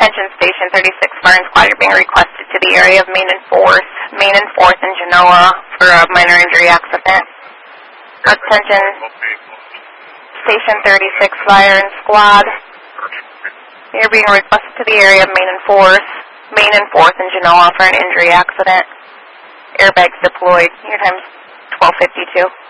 Attention Station 36 Fire and Squad, you're being requested to the area of Main and 4th in Genoa for a minor injury accident. Attention Station 36 Fire and Squad, you're being requested to the area of Main and 4th in Genoa for an injury accident. Airbags deployed. Your time's 12:52.